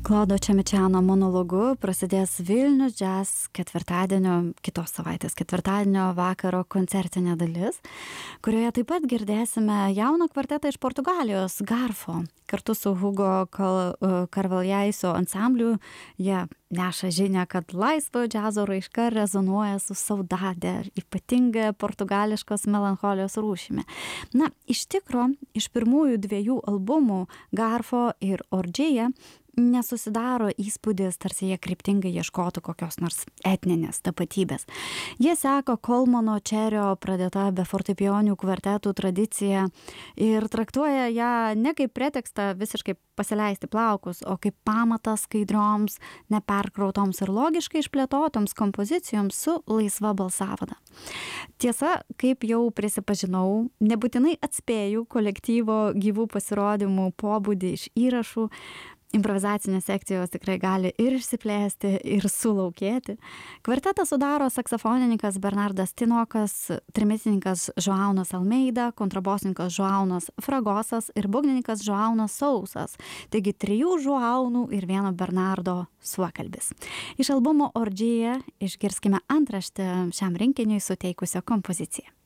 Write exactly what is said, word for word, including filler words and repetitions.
Klodo Čemičiano monologu prasidės Vilnius Jazz ketvirtadienio, kitos savaitės ketvirtadienio vakaro koncertinė dalis, kurioje taip pat girdėsime jauną kvartetą iš Portugalijos, Garfo. Kartu su Hugo Carvalhaiso ansambliu jie neša žinią, kad laisvo džiazo raiška rezonuoja su saudade, ypatinga portugališkos melancholijos rūšimi. Na, iš tikro, iš pirmųjų dviejų albumų Garfo ir Ordžėja nesusidaro įspūdis, tarsi jie kryptingai ieškotų kokios nors etninės tapatybės. Jie seka Kolmano Čerio pradėta be fortepijonių kvartetų tradicija ir traktuoja ją ne kaip pretekstą visiškai pasileisti plaukus, o kaip pamatą skaidrioms, neperkrautoms ir logiškai išplėtotoms kompozicijoms su laisva balsavada. Tiesa, kaip jau prisipažinau, nebūtinai atspėjau kolektyvo gyvų pasirodymų pobūdį iš įrašų. Improvizacinės sekcijos tikrai gali ir išsiplėsti, ir sulaukėti. Kvartetą sudaro saksofonininkas Bernardas Tinokas, trimitininkas Joaunas Almeida, kontrabosininkas Joaunas Fragosas ir būgnininkas Joaunas Sausas. Taigi trijų Joaunų ir vieno Bernardo suokalbis. Iš albumo Ordžėja išgirskime antraštę šiam rinkiniui suteikusią kompoziciją.